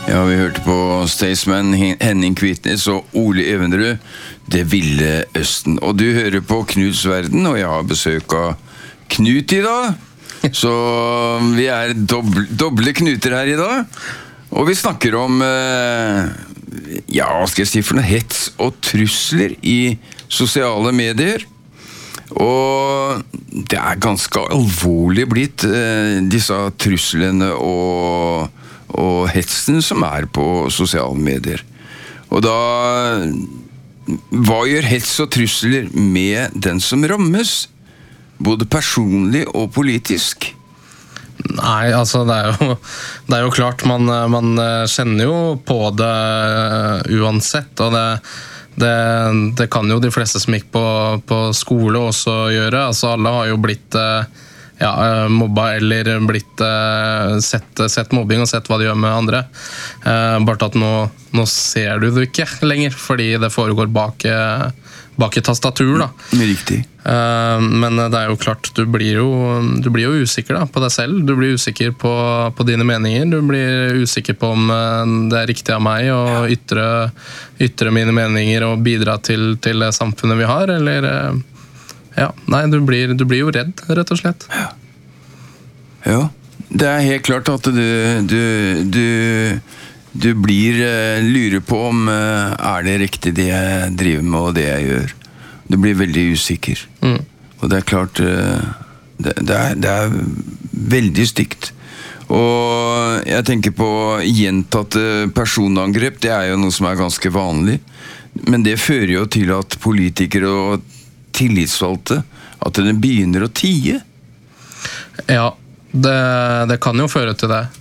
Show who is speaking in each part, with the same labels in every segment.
Speaker 1: Ja, vi hørte på Staysman, Henning Kvitnes og Ole Evenrud, Det ville Østen. Og du hører på Knuts Verden, og jeg har besøk av Knut i dag. Så vi er doble Knuter her i dag. Og vi snakker om, ja, hva skal jeg si for noe, hets og trusler i sosiale medier. Og det er ganske alvorlig blitt, disse truslene og hetsen som er på sosiale medier. Og da, hva gjør hets og trusler med den som rammes? Både personlig og politisk?
Speaker 2: Nei, altså det er jo klart, man kjenner jo på det uansett, og det kan jo de fleste som gikk på skole også gjøre. Altså alle har jo blitt mobba eller blitt sett mobbing og sett hva de gjør med andre. Bare at nå ser du det ikke lenger, fordi det foregår bak et tastatur da.
Speaker 1: Riktig.
Speaker 2: Men det er jo klart, du blir jo usikker da, på deg selv. Du blir usikker på dine meninger. Du blir usikker på om det er riktig av meg å ytre mine meninger og bidra til det samfunnet vi har, eller... Ja, nei, du blir jo redd, rett og slett.
Speaker 1: Ja, det er helt klart at du lurer på om er det riktig det jeg driver med og det jeg gjør. Du blir veldig usikker. Og det er klart, det er veldig stygt. Og jeg tenker på gjentatte personangrep, det er jo noe som er ganske vanlig. Men det fører jo til at politikere og tillitsvalgte, at den begynner å tie.
Speaker 2: Ja, det kan jo føre til det.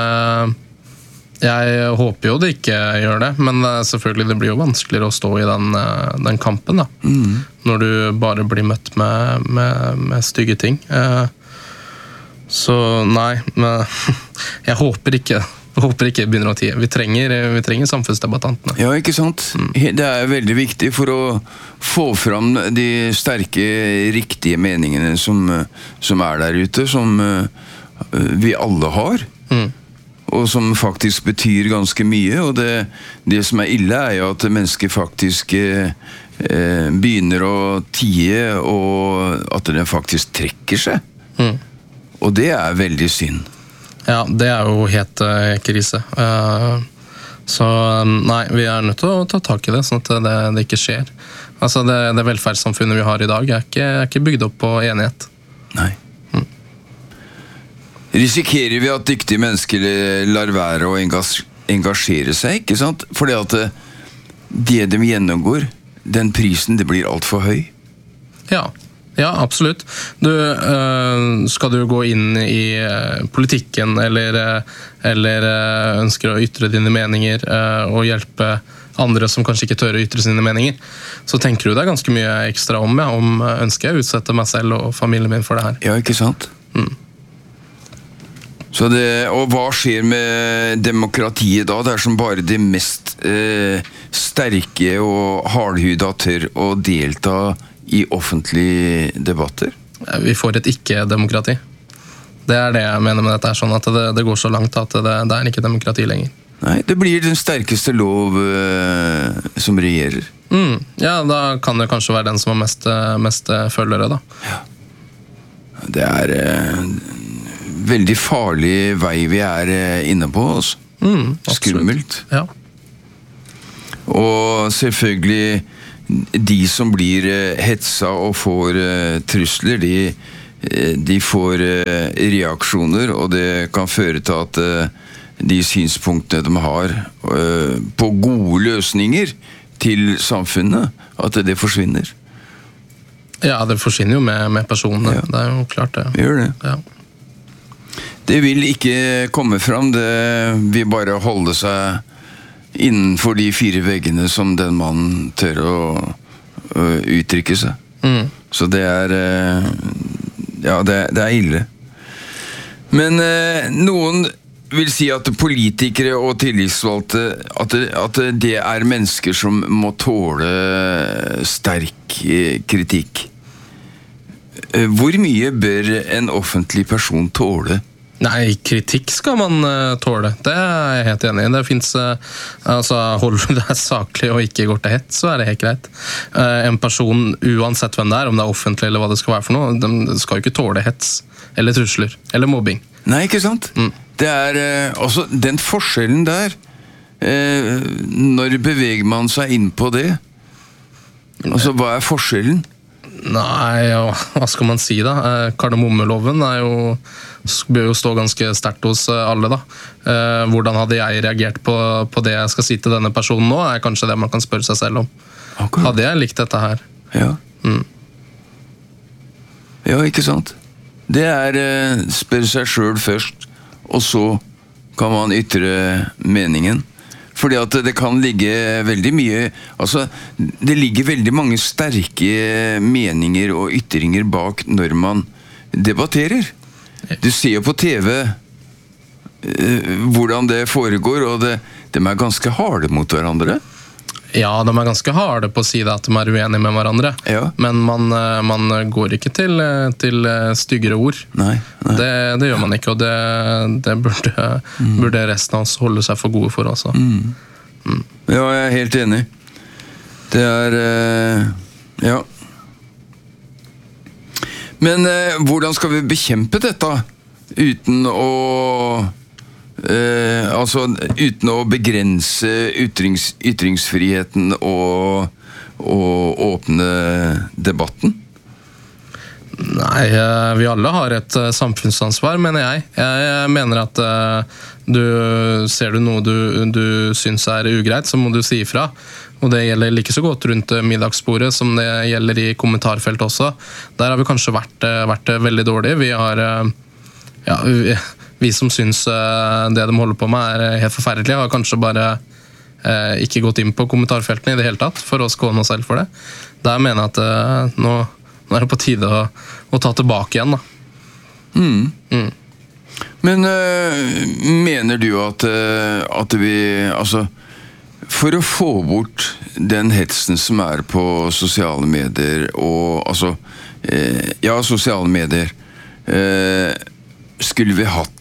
Speaker 2: Jeg håper jo det ikke gjør det, men selvfølgelig det blir jo vanskeligere å stå i den kampen da. Når du bare blir møtt med stygge ting. Så nei, jeg håper ikke det begynner å tie. Vi trenger samfunnsdebattantene.
Speaker 1: Ja, ikke sant? Det er veldig viktig for å få fram de sterke, riktige meningene som er der ute, som vi alle har. Og som faktisk betyr ganske mye. Og det som er ille er jo at mennesker faktisk begynner å tie, og at det faktisk trekker seg. Og det er veldig synd.
Speaker 2: Ja, det er jo helt krise. Så nei, vi er nødt til å ta tak i det, sånn at det ikke skjer. Altså det velferdssamfunnet vi har i dag er ikke bygd opp på enighet.
Speaker 1: Nei. Risikerer vi at dyktige mennesker lar være å engasjere seg, ikke sant? Fordi at det de gjennomgår, den prisen, det blir alt for høy.
Speaker 2: Ja, absolutt. Skal du gå inn i politikken eller ønsker å ytre dine meninger og hjelpe andre som kanskje ikke tør å ytre sine meninger, så tenker du deg ganske mye ekstra om ønsker jeg å utsette meg selv og familien min for det her.
Speaker 1: Ja, ikke sant? Så og hva skjer med demokratiet da? Det er som bare de mest sterke og hardhuda tør å delta i offentlige debatter?
Speaker 2: Vi får et ikke-demokrati. Det er det jeg mener med dette, sånn at det går så langt at det er ikke demokrati lenger.
Speaker 1: Nei, det blir den sterkeste lov som regjerer.
Speaker 2: Ja, da kan det kanskje være den som har mest følgere da.
Speaker 1: Ja. Det er veldig farlig vei vi er inne på, altså. Skummelt.
Speaker 2: Ja.
Speaker 1: Og selvfølgelig de som blir hetsa og får trusler, de får reaksjoner, og det kan føre til at de synspunktene de har på gode løsninger til samfunnet, at det forsvinner.
Speaker 2: Ja, det forsvinner jo med personene. Ja. Det er jo klart det.
Speaker 1: Gjør det.
Speaker 2: Ja.
Speaker 1: Det vil ikke komme fram, det vil bare holde seg innenfor de 4 veggene som den mannen tør å uttrykke seg. Så det er det er ille. Men noen vil si at politikere og tillitsvalgte at det er mennesker som må tåle sterk kritikk. Hvor mye bør en offentlig person tåle
Speaker 2: Nei, kritikk skal man tåle. Det er jeg helt enig i. Det finnes, altså, holder du deg saklig og ikke går til hett, så er det helt greit. En person, uansett hvem det er, om det er offentlig eller hva det skal være for noe, de skal jo ikke tåle hets, eller trusler, eller mobbing.
Speaker 1: Nei, ikke sant? Det er altså den forskjellen der, når beveger man seg inn på det? Altså, hva er forskjellen?
Speaker 2: Nei, ja, hva skal man si da? Kardemommeloven bør jo stå ganske sterkt hos alle da. Hvordan hadde jeg reagert på det jeg skal si til denne personen nå, er kanskje det man kan spørre seg selv om. Akkurat. Hadde jeg likt dette her?
Speaker 1: Ja. Ja, ikke sant? Det er spørre seg selv først, og så kan man ytre meningen. Fordi at det kan ligge veldig mye, altså det ligger veldig mange sterke meninger og ytringer bak når man debatterer. Du ser jo på TV hvordan det foregår, og de er ganske harde mot hverandre.
Speaker 2: Ja, de er ganske harde på å si det at de er uenige med hverandre. Ja. Men man går ikke til styggere ord.
Speaker 1: Nei.
Speaker 2: Det gjør man ikke, og det burde resten av oss holde seg for gode for også.
Speaker 1: Ja, jeg er helt enig. Det er ja. Men hvordan skal vi bekjempe dette uten å altså uten å begrense ytringsfriheten og åpne debatten?
Speaker 2: Nei, vi alle har et samfunnsansvar, mener jeg. Jeg mener at ser du noe du synes er ugreit, så må du si ifra. Og det gjelder like så godt rundt middagsbordet som det gjelder i kommentarfelt også. Der har vi kanskje vært veldig dårlige. Vi har vi som synes det de holder på med er helt forferdelig, har kanskje bare ikke gått inn på kommentarfeltene i det hele tatt, for å skåne oss selv for det. Der mener jeg at nå er det på tide å ta tilbake igjen, da.
Speaker 1: Men mener du at vi, altså, for å få bort den hetsen som er på sosiale medier, og altså, ja, sosiale medier, skulle vi hatt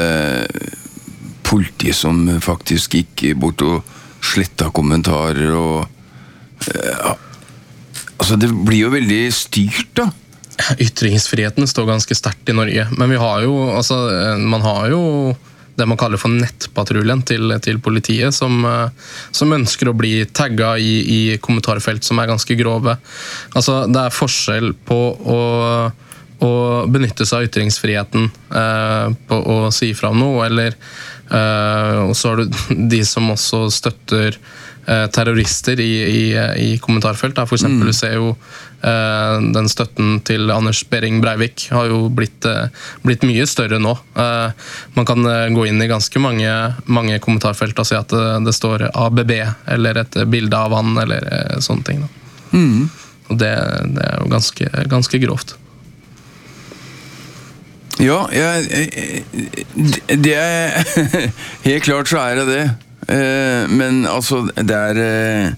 Speaker 1: politi som faktisk gikk bort og sletta kommentarer og altså det blir jo veldig styrt da.
Speaker 2: Ytringsfriheten står ganske sterkt i Norge, men vi har jo, altså, man har jo det man kaller for nettpatruljen til politiet, som ønsker å bli tagget i kommentarfelt som er ganske grove. Altså, det er forskjell på å benytte seg av ytringsfriheten på å si fra om noe, eller og så har du de som også støtter terrorister i kommentarfelt. For eksempel, du ser jo den støtten til Anders Behring Breivik har jo blitt mye større nå. Man kan gå inn i ganske mange kommentarfelt og se at det står ABB, eller et bilde av han, eller sånne ting. Og det er jo ganske grovt.
Speaker 1: Ja, det er helt klart så er det. Men altså, det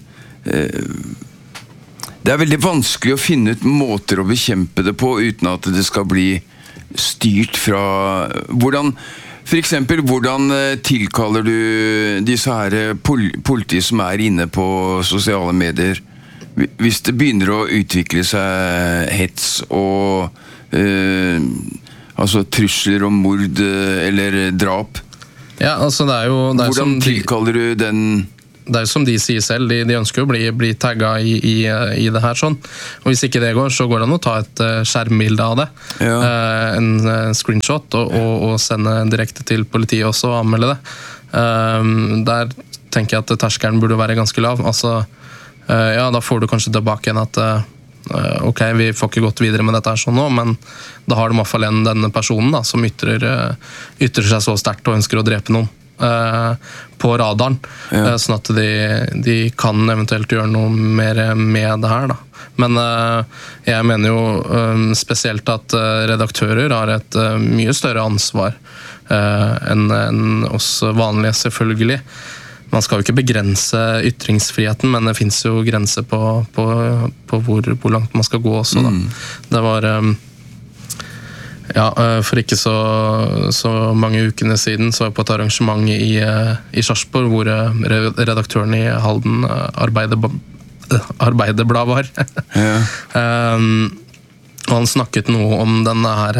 Speaker 1: er veldig vanskelig å finne ut måter å bekjempe det på uten at det skal bli styrt fra for eksempel, hvordan tilkaller du disse her politi som er inne på sosiale medier hvis det begynner å utvikle seg hets og altså trusler om mord eller drap?
Speaker 2: Ja, altså det er jo
Speaker 1: hvordan tilkaller du den?
Speaker 2: Det er jo som de sier selv, de ønsker å bli tagget i det her sånn. Og hvis ikke det går, så går det an å ta et skjermbilde av det. Ja. En screenshot og sende direkte til politiet også og anmelde det. Der tenker jeg at terskelen burde være ganske lav. Altså, ja, da får du kanskje tilbake igjen at ok, vi får ikke gått videre med dette her sånn nå, men da har de i hvert fall denne personen da, som ytrer seg så sterkt og ønsker å drepe noen på radaren, sånn at de kan eventuelt gjøre noe mer med det her da. Men jeg mener jo spesielt at redaktører har et mye større ansvar enn oss vanlige, selvfølgelig. Man skal jo ikke begrense ytringsfriheten, men det finnes jo grenser på hvor langt man skal gå også da. Det var Ja, for ikke så mange ukene siden så var jeg på et arrangement i Sarpsborg, hvor redaktøren i Halden Arbeiderblad var.
Speaker 1: Ja.
Speaker 2: Og han snakket noe om denne her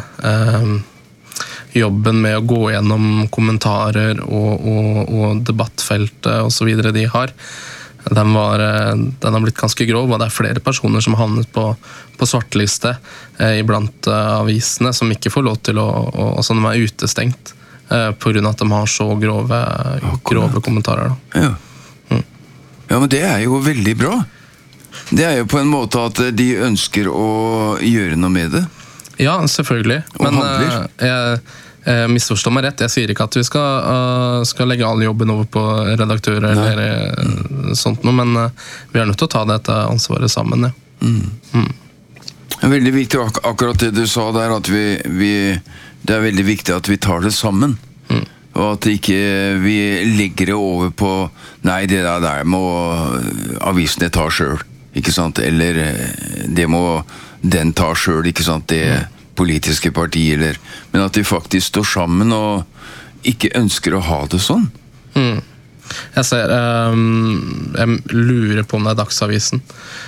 Speaker 2: jobben med å gå gjennom kommentarer og debattfeltet og så videre de har. Den har blitt ganske grov, og det flere personer som har havnet på svartliste iblant avisene, som ikke får lov til altså de utestengt på grunn av at de har så grove kommentarer. Da.
Speaker 1: Ja. Ja, men det jo veldig bra. Det jo på en måte at de ønsker å gjøre noe med det. Ja,
Speaker 2: selvfølgelig. Men jeg misforstår meg rett. Jeg sier ikke at vi skal legge all jobben over på redaktører eller sånt noe, men vi nødt til å ta dette ansvaret sammen. Ja.
Speaker 1: Det veldig viktig akkurat det du sa der, at det veldig viktig at vi tar det sammen. Og at ikke vi legger det over på nei, det der må avisene ta selv, ikke sant? Eller det må den ta selv, ikke sant? Det politiske parti, men at de faktisk står sammen og ikke ønsker å ha det sånn.
Speaker 2: Jeg ser, jeg lurer på om det Dagsavisen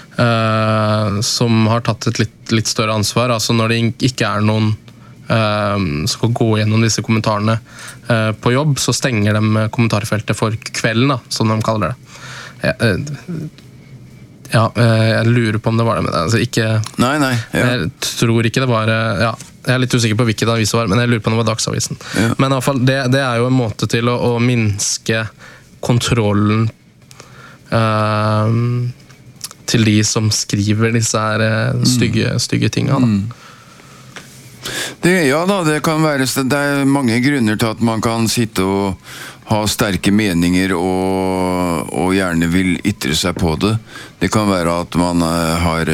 Speaker 2: som har tatt et litt større ansvar, altså når det ikke noen skal gå gjennom disse kommentarene på jobb, så stenger de kommentarfeltet for kvelden, da, som de kaller det. Jeg lurer på om det var det, men altså ikke...
Speaker 1: Nei. Ja.
Speaker 2: Jeg tror ikke det var... Ja, jeg litt usikker på hvilket avis det var, men jeg lurer på om det var Dagsavisen. Ja. Men i hvert fall, det jo en måte til å minske kontrollen til de som skriver disse her stygge tingene.
Speaker 1: Ja da, det kan være... Det mange grunner til at man kan sitte og ha sterke meninger og gjerne vil ytre seg på det. Det kan være at man har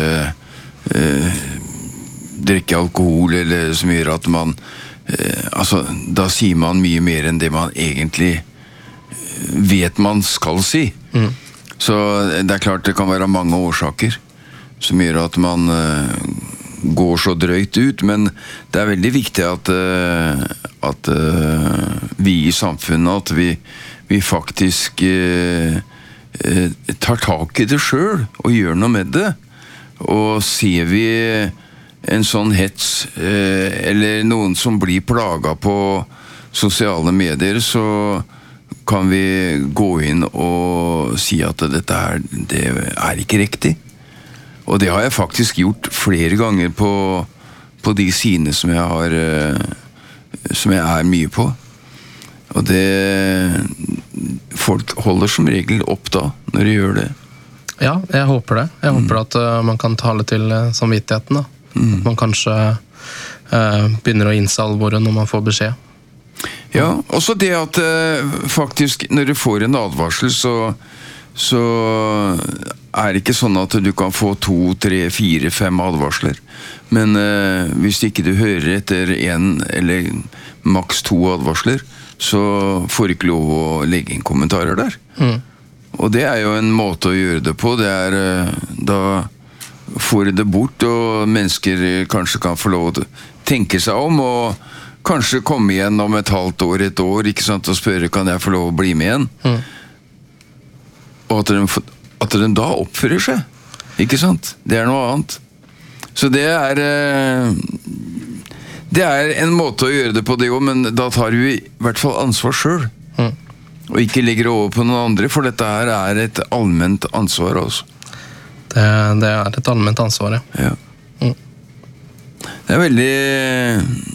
Speaker 1: drikker alkohol, eller som gjør at man altså, da sier man mye mer enn det man egentlig vet man skal si. Så det klart det kan være mange årsaker som gjør at man går så drøyt ut, men det veldig viktig at vi i samfunnet, at vi faktisk tar tak i det selv og gjør noe med det. Og ser vi en sånn hets eller noen som blir plaget på sosiale medier, så kan vi gå inn og si at dette det ikke riktig. Og det har jeg faktisk gjort flere ganger på de sidene som jeg mye på. Og folk holder som regel opp da, når de gjør det.
Speaker 2: Ja, jeg håper det. Jeg håper at man kan tale til samvittigheten da. At man kanskje begynner å innse alvoret når man får beskjed.
Speaker 1: Ja, også det at faktisk når du får en advarsel, så det ikke sånn at du kan få 2, 3, 4, 5 advarsler. Men hvis ikke du hører etter 1 eller maks 2 advarsler, så får du ikke lov å legge inn kommentarer der. Og det jo en måte å gjøre det på. Da får du det bort, og mennesker kanskje kan få lov å tenke seg om, og kanskje komme igjen om et halvt år, et år, ikke sant, og spørre, kan jeg få lov å bli med igjen? Og at de da oppfører seg, ikke sant? Det noe annet. Så det en måte å gjøre det på det også, men da tar vi i hvert fall ansvar selv. Og ikke legger det over på noen andre, for dette her et allment ansvar også.
Speaker 2: Det et allment ansvar, ja.
Speaker 1: Det veldig